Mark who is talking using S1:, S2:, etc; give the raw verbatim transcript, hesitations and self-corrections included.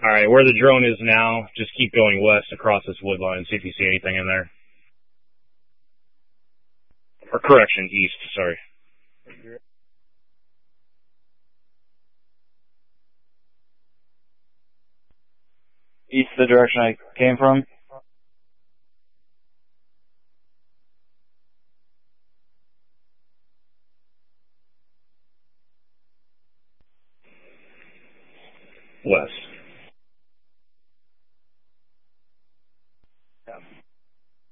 S1: Alright, where the drone is now, just keep going west across this wood line and see if you see anything in there. Or correction, east, sorry.
S2: East the direction I came from?
S1: West.